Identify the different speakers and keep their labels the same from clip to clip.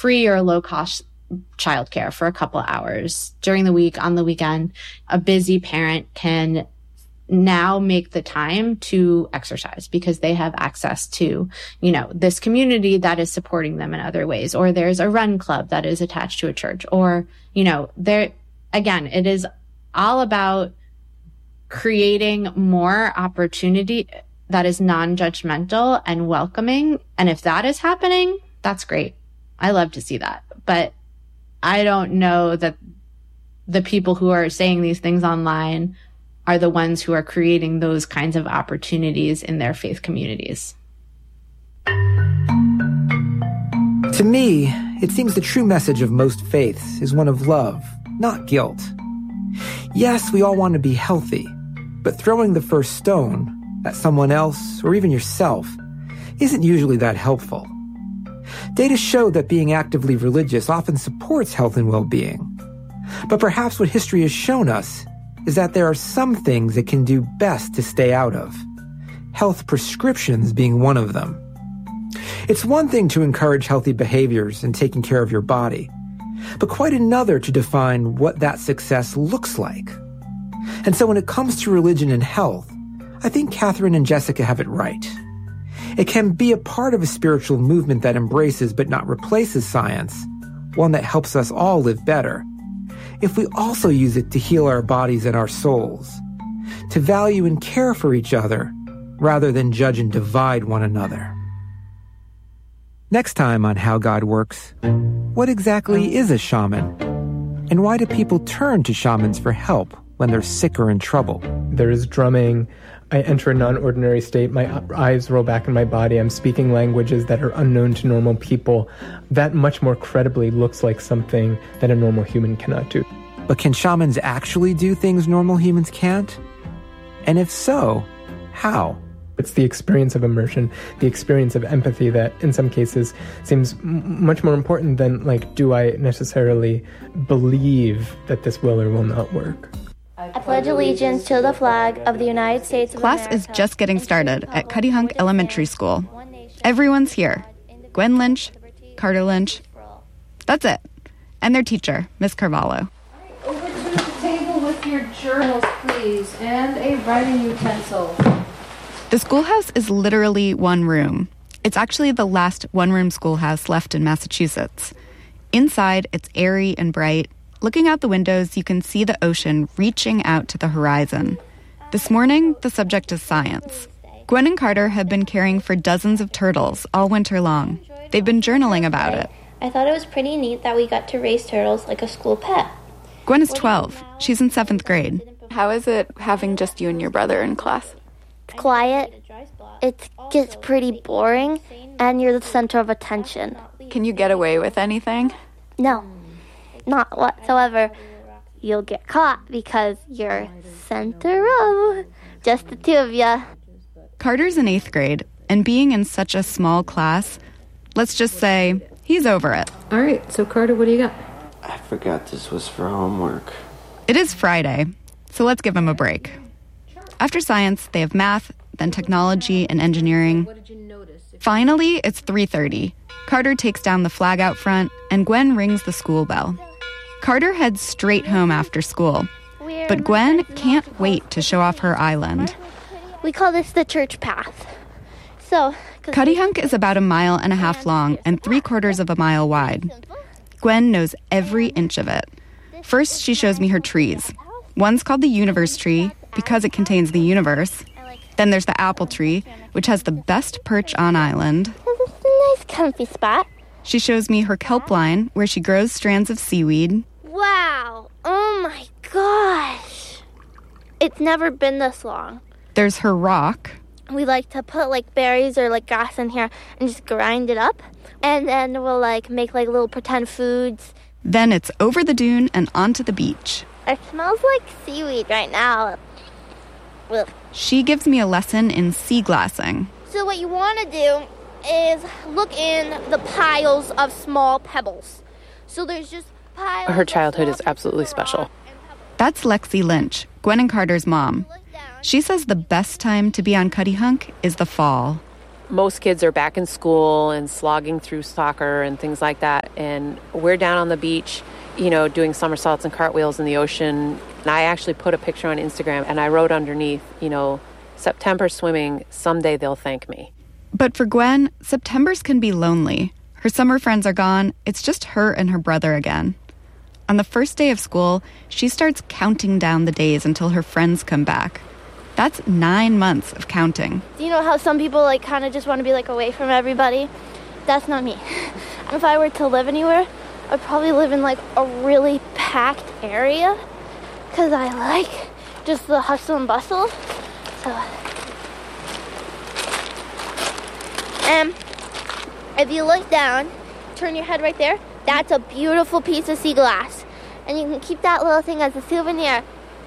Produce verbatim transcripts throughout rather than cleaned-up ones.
Speaker 1: free or low-cost childcare for a couple hours during the week, on the weekend. A busy parent can now make the time to exercise because they have access to, you know, this community that is supporting them in other ways, or there's a run club that is attached to a church, or, you know, there, again, it is all about creating more opportunity that is non-judgmental and welcoming. And if that is happening, that's great. I love to see that. But I don't know that the people who are saying these things online are the ones who are creating those kinds of opportunities in their faith communities.
Speaker 2: To me, it seems the true message of most faiths is one of love, not guilt. Yes, we all want to be healthy, but throwing the first stone at someone else or even yourself isn't usually that helpful. Data show that being actively religious often supports health and well-being. But perhaps what history has shown us is that there are some things it can do best to stay out of, health prescriptions being one of them. It's one thing to encourage healthy behaviors and taking care of your body, but quite another to define what that success looks like. And so when it comes to religion and health, I think Catherine and Jessica have it right. It can be a part of a spiritual movement that embraces but not replaces science, one that helps us all live better, if we also use it to heal our bodies and our souls, to value and care for each other rather than judge and divide one another. Next time on How God Works, what exactly is a shaman? And why do people turn to shamans for help when they're sick or in trouble?
Speaker 3: There is drumming. I enter a non-ordinary state. My eyes roll back in my body. I'm speaking languages that are unknown to normal people. That much more credibly looks like something that a normal human cannot do.
Speaker 2: But can shamans actually do things normal humans can't? And if so, how?
Speaker 3: It's the experience of immersion, the experience of empathy that in some cases seems m- much more important than, like, do I necessarily believe that this will or will not work?
Speaker 4: I pledge allegiance to the flag of the United States of
Speaker 5: Class
Speaker 4: America.
Speaker 5: is just getting started at Cuttyhunk Elementary School. Everyone's here. Gwen Lynch, Carter Lynch. That's it. And their teacher, Miss Carvalho.
Speaker 6: Over to the table with your journals, please, and a writing utensil.
Speaker 5: The schoolhouse is literally one room. It's actually the last one-room schoolhouse left in Massachusetts. Inside, it's airy and bright. Looking out the windows, you can see the ocean reaching out to the horizon. This morning, the subject is science. Gwen and Carter have been caring for dozens of turtles all winter long. They've been journaling about it.
Speaker 4: I thought it was pretty neat that we got to raise turtles like a school pet.
Speaker 5: Gwen is twelve. She's in seventh grade.
Speaker 7: How is it having just you and your brother in class?
Speaker 4: It's quiet. It gets pretty boring, and you're the center of attention.
Speaker 7: Can you get away with anything?
Speaker 4: No. Not whatsoever. You'll get caught because you're center of just the two of you.
Speaker 5: Carter's in eighth grade, and being in such a small class, let's just say he's over it.
Speaker 6: All right, so Carter, what do you got?
Speaker 8: I forgot this was for homework.
Speaker 5: It is Friday, so let's give him a break. After science, they have math, then technology and engineering. Finally, it's three thirty. Carter takes down the flag out front, and Gwen rings the school bell. Carter heads straight home after school. But Gwen can't wait to show off her island.
Speaker 4: We call this the church path. So,
Speaker 5: Cuttyhunk is about a mile and a half long and three quarters of a mile wide. Gwen knows every inch of it. First, she shows me her trees. One's called the universe tree because it contains the universe. Then there's the apple tree, which has the best perch on island.
Speaker 4: Nice comfy spot.
Speaker 5: She shows me her kelp line, where she grows strands of seaweed.
Speaker 4: Wow. Oh my gosh. It's never been this long.
Speaker 5: There's her rock.
Speaker 4: We like to put like berries or like grass in here and just grind it up. And then we'll like make like little pretend foods.
Speaker 5: Then it's over the dune and onto the beach.
Speaker 4: It smells like seaweed right now. Ugh.
Speaker 5: She gives me a lesson in sea glassing.
Speaker 4: So what you want to do is look in the piles of small pebbles. So there's just piles.
Speaker 7: Her childhood is absolutely special.
Speaker 5: That's Lexi Lynch, Gwen and Carter's mom. She says the best time to be on Cuttyhunk is the fall.
Speaker 9: most kids are back in school and slogging through soccer and things like that. And we're down on the beach, you know, doing somersaults and cartwheels in the ocean. And I actually put a picture on Instagram and I wrote underneath, you know, September swimming, someday they'll thank me.
Speaker 5: But for Gwen, Septembers can be lonely. Her summer friends are gone. It's just her and her brother again. On the first day of school, she starts counting down the days until her friends come back. That's nine months of counting.
Speaker 4: You know how some people like kind of just want to be like away from everybody? That's not me. If I were to live anywhere, I'd probably live in like a really packed area because I like just the hustle and bustle. So, and if you look down, turn your head right there, that's a beautiful piece of sea glass. And you can keep that little thing as a souvenir.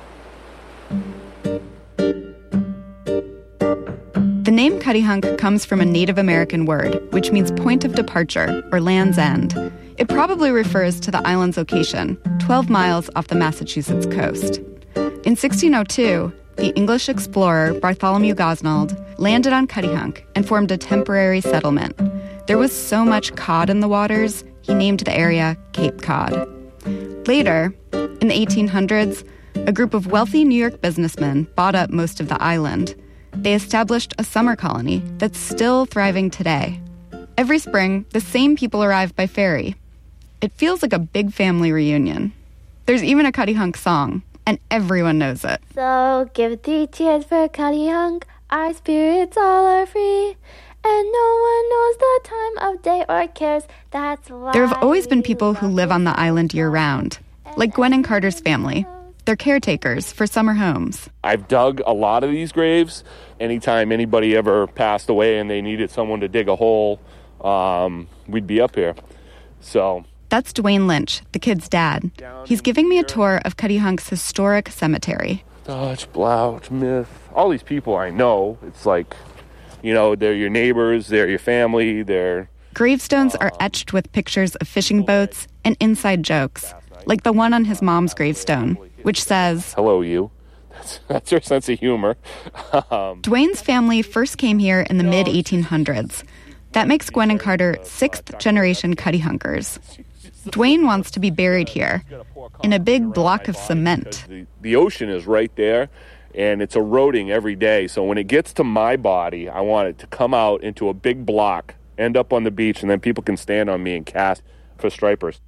Speaker 5: The name Cuttyhunk comes from a Native American word, which means point of departure, or land's end. It probably refers to the island's location, twelve miles off the Massachusetts coast. In sixteen oh two, the English explorer Bartholomew Gosnold landed on Cuttyhunk and formed a temporary settlement. There was so much cod in the waters, he named the area Cape Cod. Later, in the eighteen hundreds, a group of wealthy New York businessmen bought up most of the island. They established a summer colony that's still thriving today. Every spring, the same people arrive by ferry. It feels like a big family reunion. There's even a Cuttyhunk song, and everyone knows it.
Speaker 4: So give three cheers for Cuttyhunk, our spirits all are free, and no one knows the time of day or cares, that's why.
Speaker 5: There have always been people who live on the island year-round, like Gwen and Carter's family. They're caretakers for summer homes.
Speaker 10: I've dug a lot of these graves. Anytime anybody ever passed away and they needed someone to dig a hole, um, we'd be up here. So
Speaker 5: that's Dwayne Lynch, the kid's dad. He's giving me a tour of Cuttyhunk's historic cemetery.
Speaker 10: Dutch, Blount, Myth, all these people I know. It's like, you know, they're your neighbors, they're your family, they're...
Speaker 5: Gravestones are etched with pictures of fishing boats and inside jokes, like the one on his mom's gravestone, which says,
Speaker 10: "Hello, you." That's, that's her sense of humor. um,
Speaker 5: Dwayne's family first came here in the mid eighteen hundreds. That makes Gwen and Carter sixth-generation Cuttyhunkers. Dwayne wants to be buried here, in a big block of cement.
Speaker 10: The, the ocean is right there, and it's eroding every day. So when it gets to my body, I want it to come out into a big block, end up on the beach, and then people can stand on me and cast for stripers.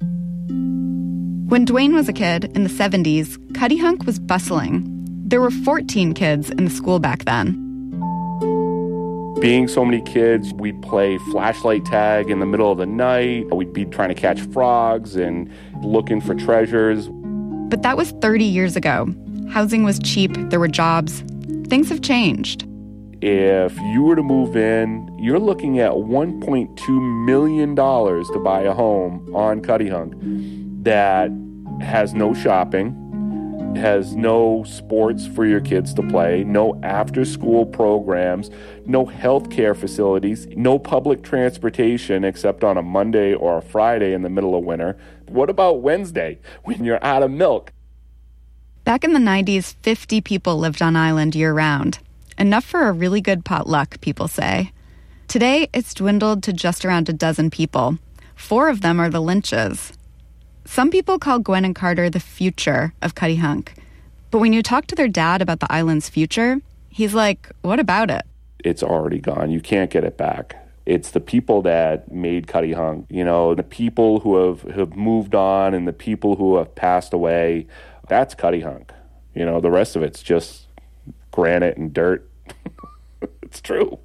Speaker 5: When Dwayne was a kid, in the seventies, Cuttyhunk was bustling. There were fourteen kids in the school back then.
Speaker 10: Being so many kids, we'd play flashlight tag in the middle of the night. We'd be trying to catch frogs and looking for treasures.
Speaker 5: But that was thirty years ago. Housing was cheap, there were jobs. Things have changed.
Speaker 10: If you were to move in, you're looking at one point two million dollars to buy a home on Cuttyhunk that has no shopping, has no sports for your kids to play, no after-school programs, no health care facilities, no public transportation except on a Monday or a Friday in the middle of winter. What about Wednesday when you're out of milk?
Speaker 5: Back in the nineties, fifty people lived on island year-round. Enough for a really good potluck, people say. Today, it's dwindled to just around a dozen people. Four of them are the Lynches. Some people call Gwen and Carter the future of Cuttyhunk. But when you talk to their dad about the island's future, he's like, what about it?
Speaker 10: It's already gone. You can't get it back. It's the people that made Cuttyhunk, you know, the people who have, have moved on and the people who have passed away. That's Cuttyhunk. You know, the rest of it's just granite and dirt. It's true.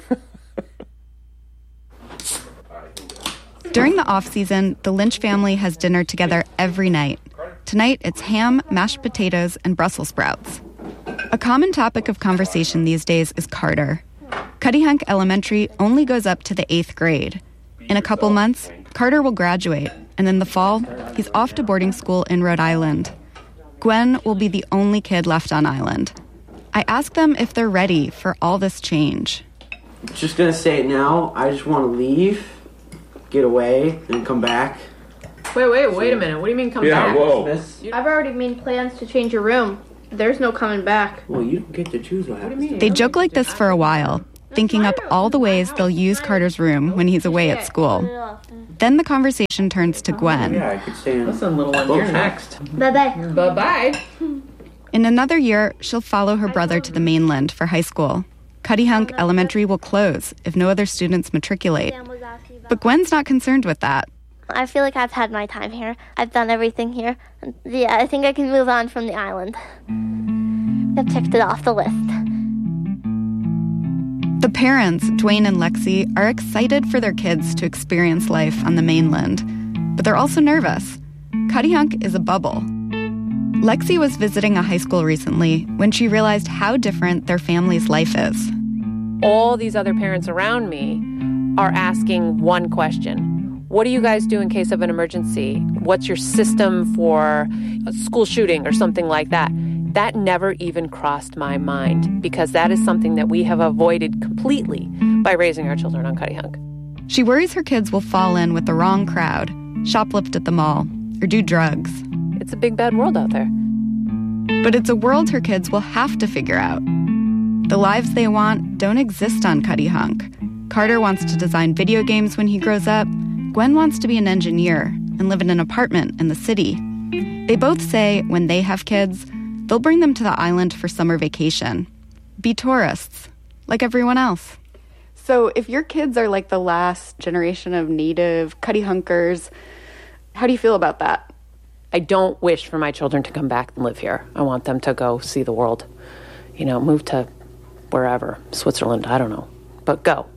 Speaker 5: During the off-season, the Lynch family has dinner together every night. Tonight, it's ham, mashed potatoes, and Brussels sprouts. A common topic of conversation these days is Carter. Cuttyhunk Elementary only goes up to the eighth grade. In a couple months, Carter will graduate, and in the fall, he's off to boarding school in Rhode Island. Gwen will be the only kid left on island. I ask them if they're ready for all this change.
Speaker 8: Just gonna say it now, I just want to leave, get away, and come back.
Speaker 11: Wait, wait, wait a minute. What do you mean come
Speaker 10: yeah,
Speaker 11: back?
Speaker 10: Whoa.
Speaker 6: I've already made plans to change your room. There's no coming back.
Speaker 8: Well, you don't get to choose what happens.
Speaker 5: They joke like this for a while. thinking up all the ways they'll use Carter's room when he's away at school. Then the conversation turns to Gwen.
Speaker 8: Yeah, I could stay in.
Speaker 11: Listen, little one, you're next.
Speaker 4: Bye-bye.
Speaker 11: Bye-bye.
Speaker 5: In another year, she'll follow her brother to the mainland for high school. Cuttyhunk Elementary will close if no other students matriculate. But Gwen's not concerned with that.
Speaker 4: I feel like I've had my time here. I've done everything here. Yeah, I think I can move on from the island. I've checked it off the list.
Speaker 5: The parents, Dwayne and Lexi, are excited for their kids to experience life on the mainland. But they're also nervous. Cuttyhunk is a bubble. Lexi was visiting a high school recently when she realized how different their family's life is.
Speaker 9: All these other parents around me are asking one question. What do you guys do in case of an emergency? What's your system for a school shooting or something like that? That never even crossed my mind because that is something that we have avoided completely by raising our children on Cuttyhunk.
Speaker 5: She worries her kids will fall in with the wrong crowd, shoplift at the mall, or do drugs.
Speaker 9: It's a big, bad world out there.
Speaker 5: But it's a world her kids will have to figure out. The lives they want don't exist on Cuttyhunk. Carter wants to design video games when he grows up. Gwen wants to be an engineer and live in an apartment in the city. They both say when they have kids, they'll bring them to the island for summer vacation. Be tourists, like everyone else.
Speaker 7: So if your kids are like the last generation of native Cuttyhunkers, how do you feel about that?
Speaker 9: I don't wish for my children to come back and live here. I want them to go see the world. You know, move to wherever, Switzerland, I don't know. But go.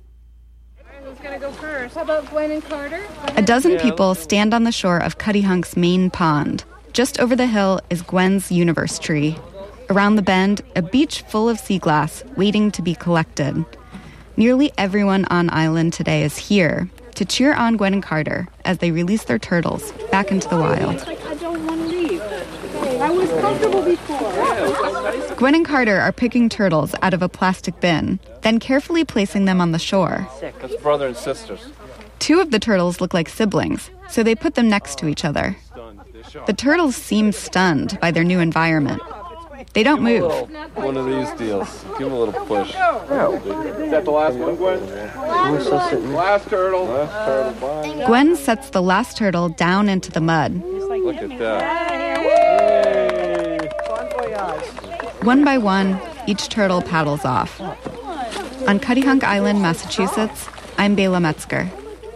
Speaker 6: Who's going to go first? How about Gwen and Carter?
Speaker 5: A dozen people stand on the shore of Cuttyhunk's main pond. Just over the hill is Gwen's universe tree. Around the bend, a beach full of sea glass waiting to be collected. Nearly everyone on island today is here to cheer on Gwen and Carter as they release their turtles back into the wild.
Speaker 6: I don't want to leave. I was comfortable before.
Speaker 5: Gwen and Carter are picking turtles out of a plastic bin, then carefully placing them on the shore.
Speaker 10: That's brother and sisters.
Speaker 5: Two of the turtles look like siblings, so they put them next to each other. The turtles seem stunned by their new environment. They don't move.
Speaker 10: One of these deals. Give him a little push. Is that the last one, Gwen? Last turtle. Last turtle.
Speaker 5: Gwen sets the last turtle down into the mud.
Speaker 10: Look at that.
Speaker 5: One by one, each turtle paddles off. On Cuttyhunk Island, Massachusetts, I'm Bela Metzger.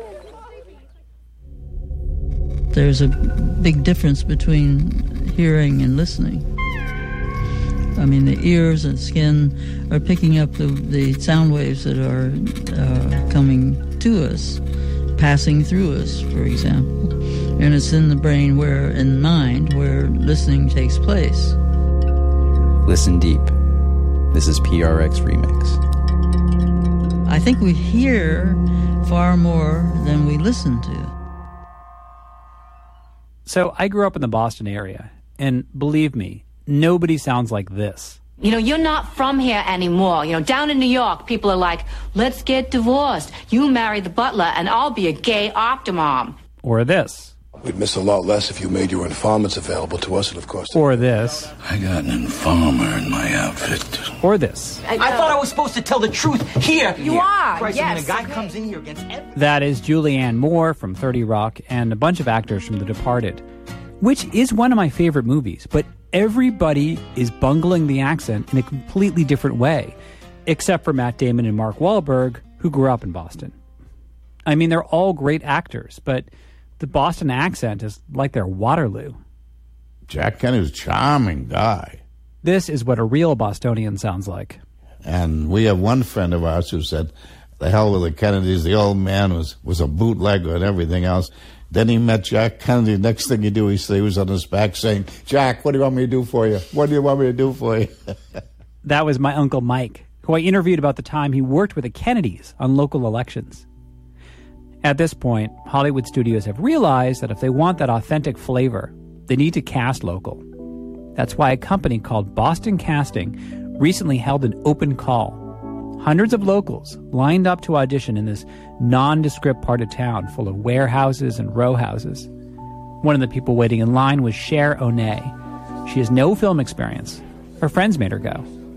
Speaker 12: There's a big difference between hearing and listening. I mean, the ears and skin are picking up the, the sound waves that are uh, coming to us, passing through us, for example. And it's in the brain where, in mind, where listening takes place.
Speaker 13: Listen deep. This is P R X Remix.
Speaker 12: I think we hear far more than we listen to.
Speaker 14: So I grew up in the Boston area, and believe me, nobody sounds like this.
Speaker 15: You know, you're not from here anymore. You know, down in New York, people are like, let's get divorced. You marry the butler, and I'll be a gay Optimom.
Speaker 14: Or this.
Speaker 16: We'd miss a lot less if you made your informants available to us, and of course...
Speaker 14: Or this.
Speaker 17: I got an informer in my outfit.
Speaker 14: Or this.
Speaker 18: I, I thought I was supposed to tell the truth here.
Speaker 15: You
Speaker 18: here.
Speaker 15: are,
Speaker 18: Christ,
Speaker 15: yes.
Speaker 18: When a guy comes in here against everything...
Speaker 14: That is Julianne Moore from thirty Rock and a bunch of actors from The Departed, which is one of my favorite movies, but everybody is bungling the accent in a completely different way, except for Matt Damon and Mark Wahlberg, who grew up in Boston. I mean, they're all great actors, but the Boston accent is like their Waterloo.
Speaker 17: Jack Kennedy's a charming guy.
Speaker 14: This is what a real Bostonian sounds like.
Speaker 17: And we have one friend of ours who said, the hell with the Kennedys, the old man was, was a bootlegger and everything else. Then he met Jack Kennedy. Next thing you do, he, he was on his back saying, Jack, what do you want me to do for you? What do you want me to do for you?
Speaker 14: That was my Uncle Mike, who I interviewed about the time he worked with the Kennedys on local elections. At this point, Hollywood studios have realized that if they want that authentic flavor, they need to cast local. That's why a company called Boston Casting recently held an open call. Hundreds of locals lined up to audition in this nondescript part of town full of warehouses and row houses. One of the people waiting in line was Cher Onay. She has no film experience. Her friends made her go.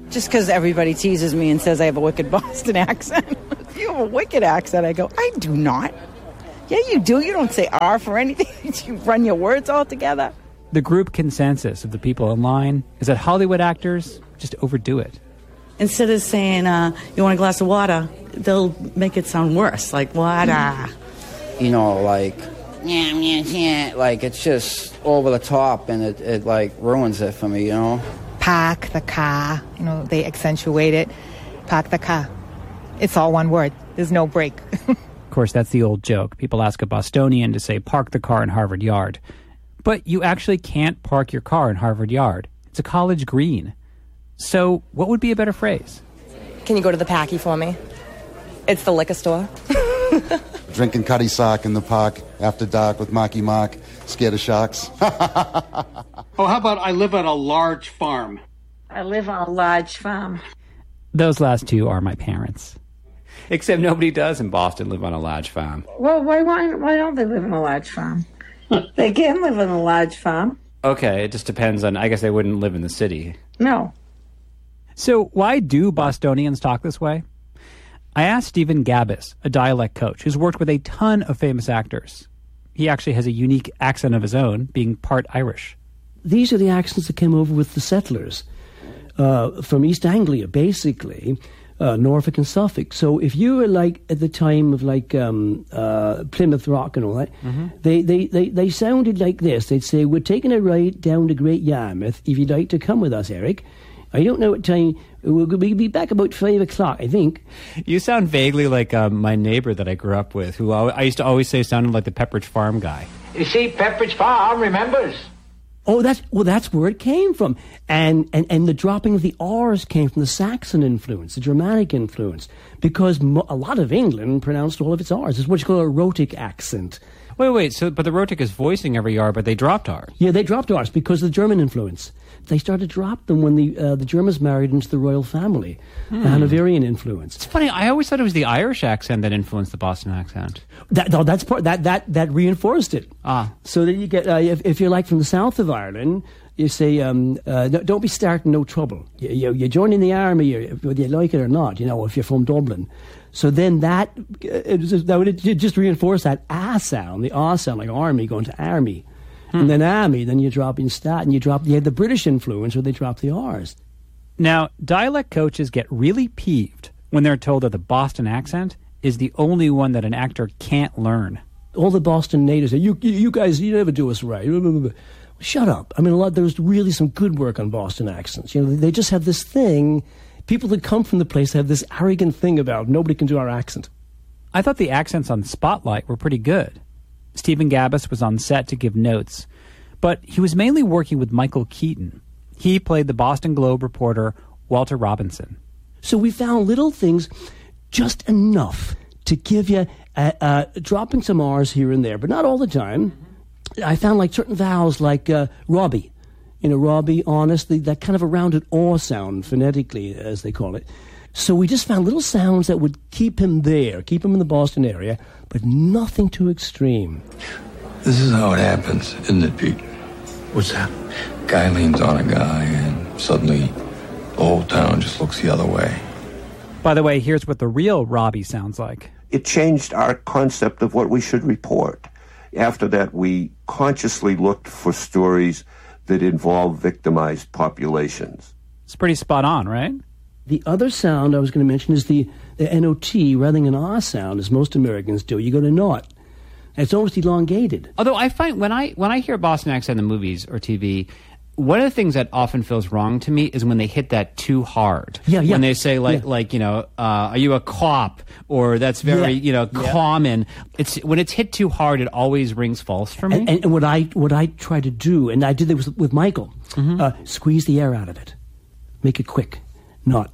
Speaker 19: Just because everybody teases me and says I have a wicked Boston accent. You have a wicked accent. I go, I do not. Yeah, you do. You don't say R for anything. You run your words all together.
Speaker 14: The group consensus of the people in line is that Hollywood actors just overdo it.
Speaker 19: Instead of saying, uh, you want a glass of water, they'll make it sound worse, like water.
Speaker 20: You know, like, yeah, yeah, yeah, like it's just over the top, and it, it like ruins it for me, you know?
Speaker 21: Park the car. You know, they accentuate it. Park the car. It's all one word. There's no break.
Speaker 14: Of course, that's the old joke. People ask a Bostonian to say, park the car in Harvard Yard. But you actually can't park your car in Harvard Yard. It's a college green. So what would be a better phrase?
Speaker 22: Can you go to the Packy for me? It's the liquor store.
Speaker 23: Drinking cutty sock in the park after dark with Marky Mark, scared of sharks.
Speaker 24: Oh, how about I live on a large farm?
Speaker 25: I live on a large farm.
Speaker 14: Those last two are my parents.
Speaker 26: Except nobody does in Boston live on a large farm.
Speaker 25: Well, why, why, why don't they live on a large farm? They can live on a large farm.
Speaker 26: Okay, it just depends on, I guess they wouldn't live in the city.
Speaker 25: No.
Speaker 14: So why do Bostonians talk this way? I asked Stephen Gabbis, a dialect coach who's worked with a ton of famous actors. He actually has a unique accent of his own, being part Irish.
Speaker 27: These are the accents that came over with the settlers uh, from East Anglia, basically, uh, Norfolk and Suffolk. So if you were like at the time of like um, uh, Plymouth Rock and all that, mm-hmm. they, they, they, they sounded like this. They'd say, we're taking a ride down to Great Yarmouth. If you'd like to come with us, Eric. I don't know what time. We'll be back about five o'clock, I think.
Speaker 26: You sound vaguely like um, my neighbor that I grew up with, who I used to always say sounded like the Pepperidge Farm guy.
Speaker 18: You see, Pepperidge Farm remembers.
Speaker 27: Oh, that's well. That's where it came from, and and and the dropping of the R's came from the Saxon influence, the Germanic influence, because mo- a lot of England pronounced all of its R's. It's what you call a rhotic accent.
Speaker 26: Wait, wait. So, but the rhotic is voicing every R, but they dropped R.
Speaker 27: Yeah, they dropped R's because of the German influence. They started to drop them when the uh, the Germans married into the royal family, hmm. the Hanoverian influence.
Speaker 26: It's funny. I always thought it was the Irish accent that influenced the Boston accent.
Speaker 27: That no, that's part that that that reinforced it.
Speaker 26: Ah,
Speaker 27: so that you get uh, if if you're like from the south of Ireland, you say um, uh, no, don't be starting no trouble. You, you you join in the army, whether you like it or not. You know, if you're from Dublin. So then that it, just, that would it just reinforce that ah sound, the ah sound, like army going to army. Hmm. And then army, then you drop in stat, and you drop, you had the British influence where they drop the R's.
Speaker 14: Now, dialect coaches get really peeved when they're told that the Boston accent is the only one that an actor can't learn.
Speaker 27: All the Boston natives say, you, you, you guys, you never do us right. Shut up. I mean, a lot, there's really some good work on Boston accents. You know, they just have this thing, people that come from the place have this arrogant thing about nobody can do our accent.
Speaker 14: I thought the accents on Spotlight were pretty good. Stephen Gabbis was on set to give notes, but he was mainly working with Michael Keaton. He played the Boston Globe reporter Walter Robinson.
Speaker 27: So we found little things, just enough to give you, uh, uh, dropping some R's here and there, but not all the time. I found like certain vowels like uh, Robbie, you know, Robbie, honestly, that kind of a rounded aw sound, phonetically, as they call it. So we just found little sounds that would keep him there, keep him in the Boston area, but nothing too extreme.
Speaker 28: This is how it happens, isn't it, Pete?
Speaker 27: What's that?
Speaker 28: Guy leans on a guy, and suddenly the whole town just looks the other way.
Speaker 14: By the way, here's what the real Robbie sounds like.
Speaker 29: It changed our concept of what we should report. After that, we consciously looked for stories that involve victimized populations.
Speaker 14: It's pretty spot on, right?
Speaker 27: The other sound I was going to mention is the, the N O T, rather than an R sound, as most Americans do. You go to not. And it's almost elongated.
Speaker 26: Although I find when I when I hear Boston accent in the movies or T V, one of the things that often feels wrong to me is when they hit that too hard.
Speaker 27: Yeah, yeah.
Speaker 26: When they say like
Speaker 27: yeah.
Speaker 26: like you know, uh, are you a cop? Or that's very
Speaker 27: yeah.
Speaker 26: you know
Speaker 27: yeah.
Speaker 26: common. It's when it's hit too hard, it always rings false for me.
Speaker 27: And, and, and what I what I try to do, and I did this with, with Michael, mm-hmm. uh, squeeze the air out of it, make it quick, not.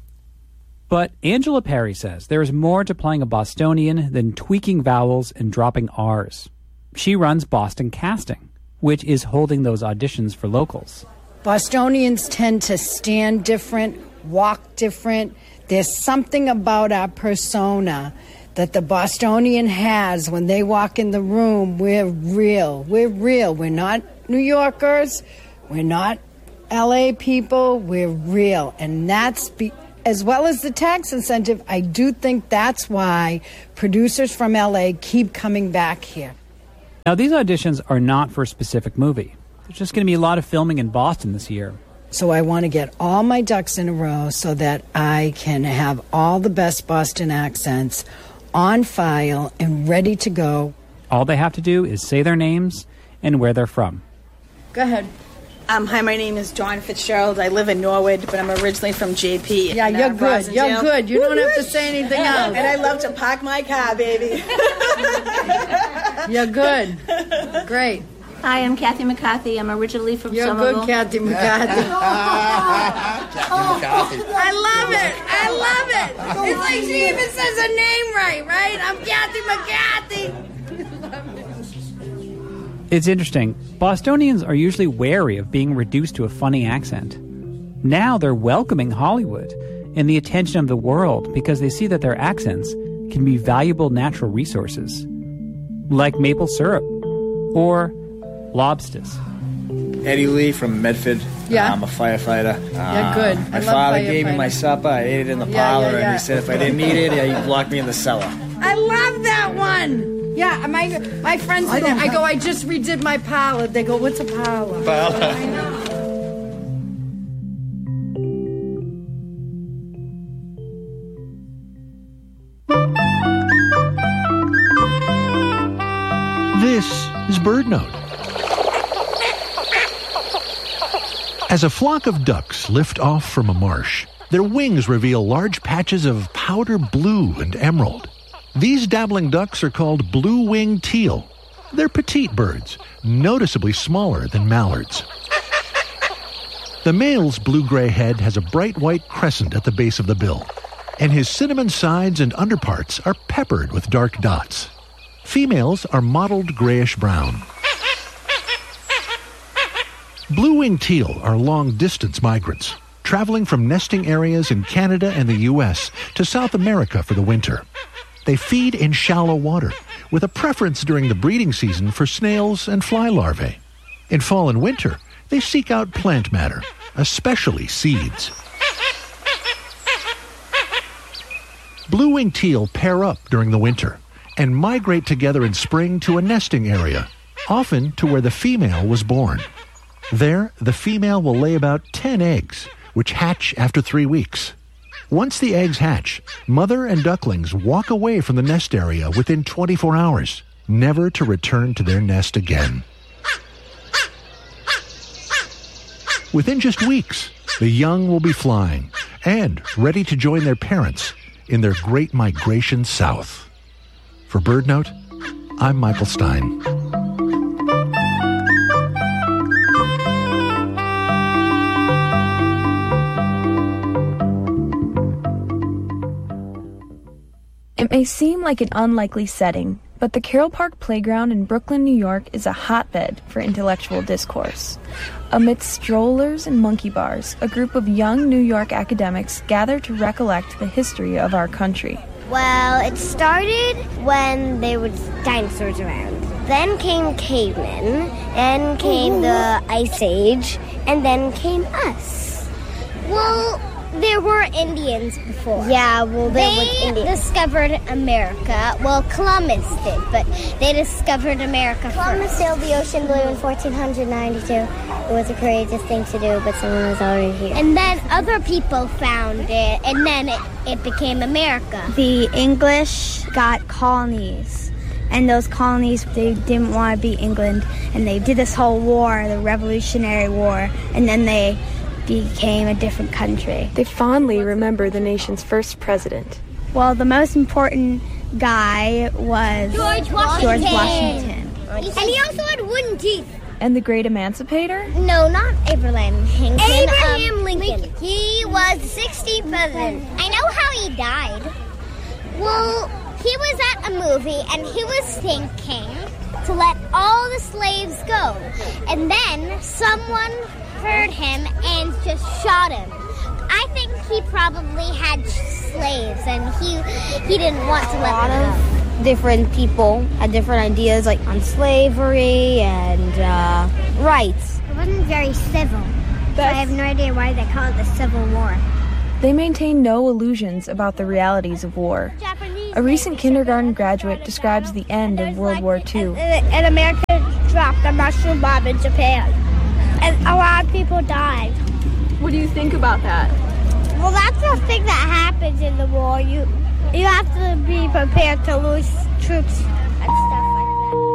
Speaker 14: But Angela Perry says there is more to playing a Bostonian than tweaking vowels and dropping R's. She runs Boston Casting, which is holding those auditions for locals.
Speaker 21: Bostonians tend to stand different, walk different. There's something about our persona that the Bostonian has when they walk in the room. We're real. We're real. We're not New Yorkers. We're not L A people, we're real. And that's, be, as well as the tax incentive, I do think that's why producers from L A keep coming back here.
Speaker 14: Now, these auditions are not for a specific movie. There's just going to be a lot of filming in Boston this year.
Speaker 21: So I want to get all my ducks in a row so that I can have all the best Boston accents on file and ready to go.
Speaker 14: All they have to do is say their names and where they're from.
Speaker 1: Go ahead. Um, hi, my name is Dawn Fitzgerald. I live in Norwood, but I'm originally from J P.
Speaker 21: Yeah,
Speaker 1: in,
Speaker 21: you're
Speaker 1: uh,
Speaker 21: good. You're
Speaker 1: Rosendale.
Speaker 21: good. You don't have to say anything else.
Speaker 1: And I love to park my car, baby.
Speaker 21: You're good. Great.
Speaker 2: Hi, I'm Kathy McCarthy. I'm originally from
Speaker 21: You're
Speaker 2: Somerville.
Speaker 21: good, Kathy McCarthy.
Speaker 1: McCarthy.
Speaker 21: I love it. I love it. It's like she even says her name right, right? I'm Kathy McCarthy.
Speaker 14: It's interesting. Bostonians are usually wary of being reduced to a funny accent. Now they're welcoming Hollywood and the attention of the world because they see that their accents can be valuable natural resources, like maple syrup or lobsters.
Speaker 3: Eddie Lee from Medford.
Speaker 21: Yeah.
Speaker 3: I'm a firefighter.
Speaker 21: Yeah, good.
Speaker 3: My
Speaker 21: I love
Speaker 3: father gave me
Speaker 21: firefighting.
Speaker 3: my supper. I ate it in the
Speaker 21: Yeah,
Speaker 3: parlor,
Speaker 21: yeah, yeah.
Speaker 3: and he said if I didn't eat it, he locked me in the cellar.
Speaker 21: I love that one. Yeah, my my friends
Speaker 3: I
Speaker 21: do that.
Speaker 3: don't
Speaker 21: I
Speaker 3: have-
Speaker 21: go, I just redid my parlor. They go, what's a parlor?
Speaker 3: Parlor.
Speaker 21: I know.
Speaker 4: This is BirdNote. As a flock of ducks lift off from a marsh, their wings reveal large patches of powder blue and emerald. These dabbling ducks are called blue-winged teal. They're petite birds, noticeably smaller than mallards. The male's blue-gray head has a bright white crescent at the base of the bill, and his cinnamon sides and underparts are peppered with dark dots. Females are mottled grayish-brown. Blue-winged teal are long-distance migrants, traveling from nesting areas in Canada and the U S to South America for the winter. They feed in shallow water, with a preference during the breeding season for snails and fly larvae. In fall and winter, they seek out plant matter, especially seeds. Blue-winged teal pair up during the winter and migrate together in spring to a nesting area, often to where the female was born. There, the female will lay about ten eggs, which hatch after three weeks. Once the eggs hatch, mother and ducklings walk away from the nest area within twenty-four hours, never to return to their nest again. Within just weeks, the young will be flying and ready to join their parents in their great migration south. For BirdNote, I'm Michael Stein.
Speaker 6: It may seem like an unlikely setting, but the Carroll Park Playground in Brooklyn, New York is a hotbed for intellectual discourse. Amidst strollers and monkey bars, a group of young New York academics gather to recollect the history of our country.
Speaker 7: Well, it started when there was dinosaurs around. Then came cavemen, and came the Ice Age, and then came us. Well, there were Indians before. Yeah, well, there they was Indians. discovered America. Well, Columbus did, but they discovered America Columbus first. sailed the ocean blue in fourteen ninety-two. It was the craziest thing to do, but someone was already here. And then other people found it, and then it, it became America.
Speaker 8: The English got colonies, and those colonies, they didn't want to be England, and they did this whole war, the Revolutionary War, and then they became a different country.
Speaker 6: They fondly remember the nation's first president.
Speaker 8: Well, the most important guy was
Speaker 7: George Washington.
Speaker 8: George Washington.
Speaker 7: And he also had wooden teeth.
Speaker 6: And the great emancipator?
Speaker 7: No, not Abraham Lincoln. Abraham um, Lincoln. Lincoln. He was the sixteenth president. I know how he died. Well, he was at a movie and he was thinking to let all the slaves go. And then someone heard him and just shot him. I think he probably had slaves and he he didn't want to let them go.
Speaker 8: Different people had different ideas, like on slavery and uh, rights.
Speaker 7: It wasn't very civil. I have no idea why they call it the Civil War.
Speaker 6: They maintain no illusions about the realities of war. A recent kindergarten graduate describes the end of World War Two.
Speaker 7: And America dropped a mushroom bomb in Japan. And a lot of people died.
Speaker 6: What do you think about that?
Speaker 7: Well, that's the thing that happens in the war. You you have to be prepared to lose troops and stuff like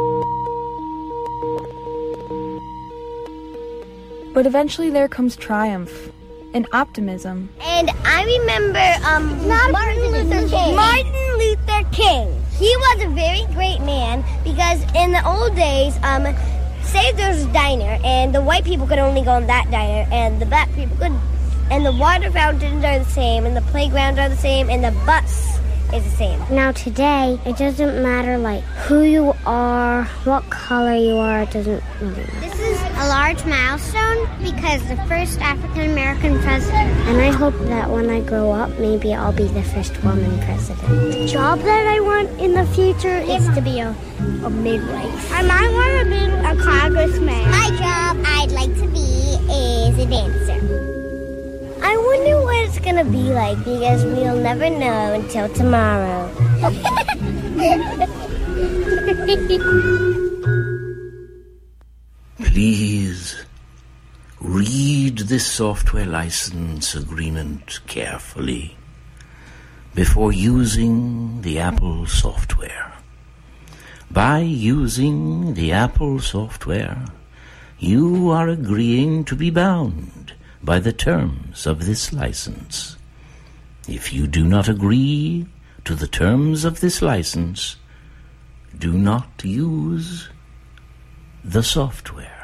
Speaker 7: that.
Speaker 6: But eventually there comes triumph and optimism.
Speaker 7: And I remember um, Martin Luther King. Martin Luther King. He was a very great man because in the old days, um, say there's a diner and the white people could only go in that diner and the black people could. And the water fountains are the same, and the playgrounds are the same, and the bus is the same. Now today, it doesn't matter like who you are, what color you are, it doesn't really matter. This is a large milestone because the first African American president. And I hope that when I grow up, maybe I'll be the first woman president. The job that I want in the future is to be a, a midwife. I might want to be a congressman. My job I'd like to be is a dancer. I wonder what it's gonna be like because we'll never know until tomorrow.
Speaker 5: Please read this software license agreement carefully before using the Apple software. By using the Apple software, you are agreeing to be bound by the terms of this license. If you do not agree to the terms of this license, do not use the software.